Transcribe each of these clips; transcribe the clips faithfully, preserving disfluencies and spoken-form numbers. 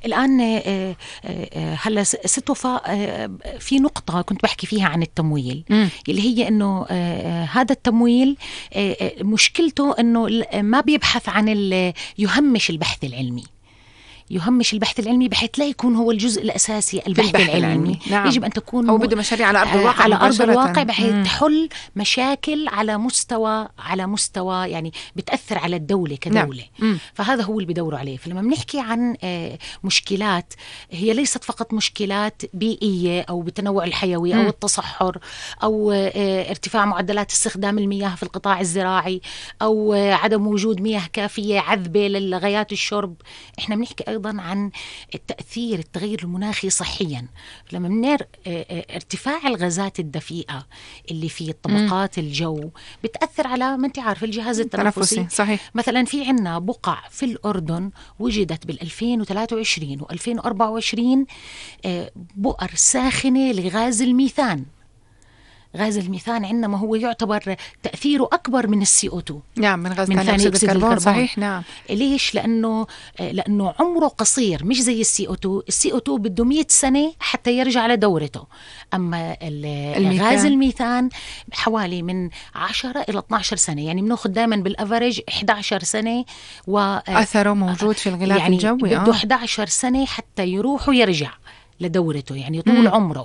الآن هلا ست وفاء في نقطة كنت بحكي فيها عن التمويل م. اللي هي إنه هذا التمويل مشكلته إنه ما بيبحث عن يهمش البحث العلمي، يهمش البحث العلمي بحيث لا يكون هو الجزء الأساسي البحث, البحث العلمي, العلمي. نعم. يجب أن تكون أو بده مشاريع على أرض الواقع على أرض الواقع بحيث مم. تحل مشاكل على مستوى على مستوى يعني بتأثر على الدولة كدولة. نعم. فهذا هو اللي بدوروا عليه. فلما بنحكي عن مشكلات هي ليست فقط مشكلات بيئية أو بالتنوع الحيوي مم. أو التصحر أو ارتفاع معدلات استخدام المياه في القطاع الزراعي أو عدم وجود مياه كافية عذبة للغايات الشرب. إحنا بنحكي أيضا عن التأثير التغير المناخي صحيا. لما بنر ارتفاع الغازات الدفيئة اللي في طبقات م. الجو بتأثر على ما انت عارف الجهاز التنفسي. صحيح. مثلا في عنا بقع في الأردن وجدت بالألفين وثلاثة وعشرين وألفين وأربعة وعشرين بؤر ساخنة لغاز الميثان. غاز الميثان عندنا ما هو يعتبر تأثيره أكبر من السي أو تو. نعم من غاز ثاني أكسيد الكربون. صحيح. نعم. ليش؟ لأنه لأنه عمره قصير مش زي السي أو تو. السي أو تو بده مئة سنة حتى يرجع لدورته، أما الميثان. غاز الميثان حوالي من عشرة إلى اثني عشر سنة، يعني بناخذ دائما بالأفرج إحدى عشر سنة وأثره موجود في الغلاف يعني الجوي. بده آه. إحدى عشر سنة حتى يروح ويرجع لدورته، يعني طول م. عمره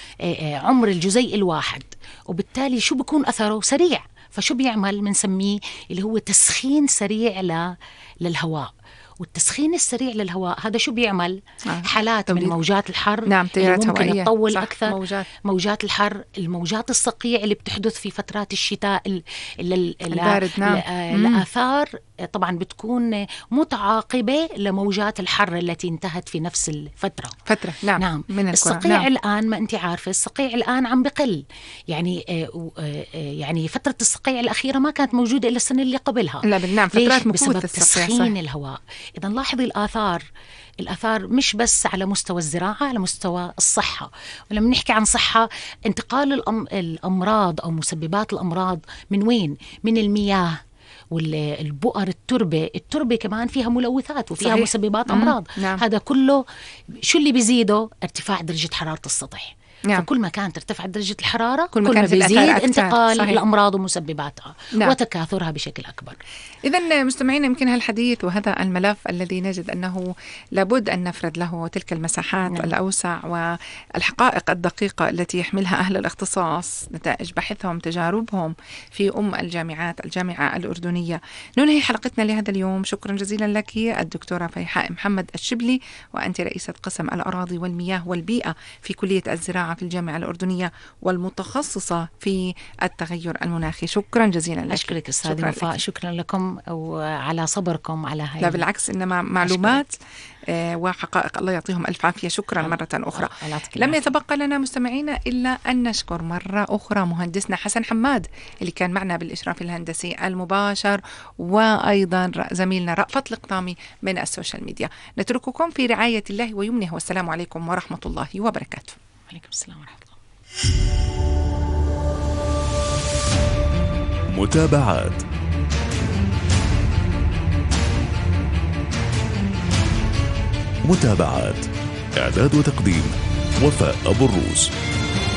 عمر الجزيء الواحد، وبالتالي شو بيكون أثره سريع. فشو بيعمل؟ منسميه اللي هو تسخين سريع ل... للهواء. والتسخين السريع للهواء هذا شو بيعمل؟ آه. حالات من موجات الحر. نعم. اللي ممكن هوائية. تطول صح. أكثر. موجات. موجات الحر، الموجات الصقيع اللي بتحدث في فترات الشتاء ال... ال... البارد. نعم. الآثار طبعا بتكون متعاقبة لموجات الحر التي انتهت في نفس الفترة. فترة. نعم. نعم. من الصقيع نعم. الآن ما أنت عارفة الصقيع الآن عم بقل، يعني آه آه يعني فترة الصقيع الأخيرة ما كانت موجودة إلا السنة اللي قبلها. لا بالنعم فترات بسبب تسخين الهواء. إذا لاحظي الآثار الآثار مش بس على مستوى الزراعة، على مستوى الصحة. ولما نحكي عن صحة، انتقال الأم... الأمراض أو مسببات الأمراض من وين؟ من المياه والبؤر، التربة التربة كمان فيها ملوثات وفيها صحيح. مسببات أمراض. نعم. هذا كله شو اللي بيزيده؟ ارتفاع درجة حرارة السطح. نعم. فكل ما كانت ترتفع درجة الحرارة كل, كل ما بيزيد انتقال صحيح. الأمراض ومسبباتها. نعم. وتكاثرها بشكل أكبر. إذن مستمعين، يمكن هالحديث وهذا الملف الذي نجد أنه لابد أن نفرد له تلك المساحات نعم. الأوسع والحقائق الدقيقة التي يحملها أهل الاختصاص، نتائج بحثهم، تجاربهم في أم الجامعات، الجامعة الأردنية. ننهي حلقتنا لهذا اليوم. شكرا جزيلا لك الدكتورة فيحاء محمد الشبلي، وأنت رئيسة قسم الأراضي والمياه والبيئة في كلية الزراعة في الجامعة الأردنية والمتخصصة في التغير المناخي. شكرا جزيلا لك. أشكرك أستاذ وفاء. شكرا لكم وعلى صبركم على هاي. لا بالعكس، إنما معلومات آه وحقائق. الله يعطيهم ألف عافية. شكرا أه. مرة أخرى. أه. لم يتبقى لنا مستمعينا إلا أن نشكر مرة أخرى مهندسنا حسن حماد اللي كان معنا بالإشراف الهندسي المباشر، وأيضا زميلنا رأفت القطامي من السوشيال ميديا. نترككم في رعاية الله ويمنه، والسلام عليكم ورحمة الله وبركاته. عليكم السلام ورحمة الله. متابعات. متابعات إعداد وتقديم وفاء أبو الروس.